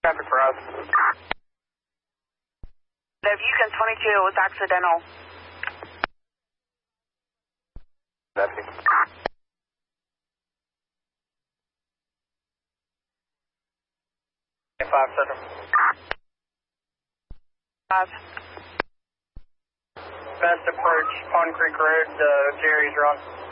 Traffic for us. The Yukon 22, it was accidental. Deputy. 5-7. 5. Best approach, Pond Creek Road, Gary's run.